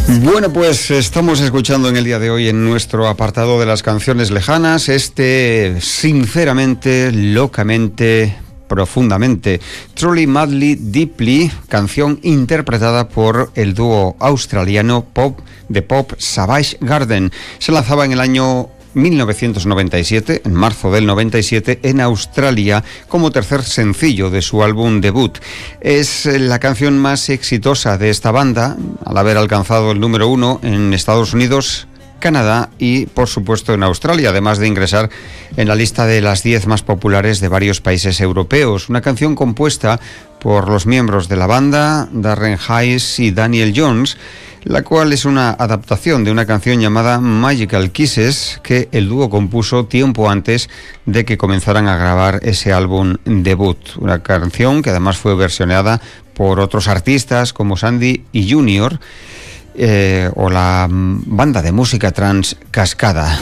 Bueno, pues estamos escuchando en el día de hoy en nuestro apartado de las canciones lejanas sinceramente, locamente, profundamente, Truly Madly Deeply, canción interpretada por el dúo australiano de pop Savage Garden. Se lanzaba en el año 1997, en marzo del 97, en Australia, como tercer sencillo de su álbum debut. Es la canción más exitosa de esta banda, al haber alcanzado el número 1 en Estados Unidos, Canadá y, por supuesto, en Australia, además de ingresar en la lista de las 10 más populares de varios países europeos. Una canción compuesta por los miembros de la banda, Darren Hayes y Daniel Jones, la cual es una adaptación de una canción llamada Magical Kisses que el dúo compuso tiempo antes de que comenzaran a grabar ese álbum debut. Una canción que además fue versioneada por otros artistas como Sandy y Junior o la banda de música trance Cascada.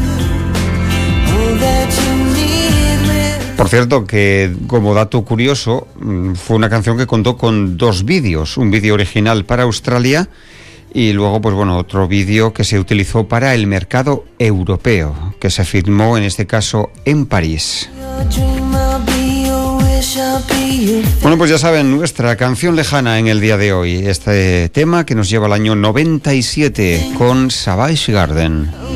Por cierto, que como dato curioso, fue una canción que contó con 2 vídeos, un vídeo original para Australia y luego, pues bueno, otro vídeo que se utilizó para el mercado europeo, que se filmó en este caso en París. Bueno, pues ya saben, nuestra canción lejana en el día de hoy, este tema que nos lleva al año 97 con Savage Garden.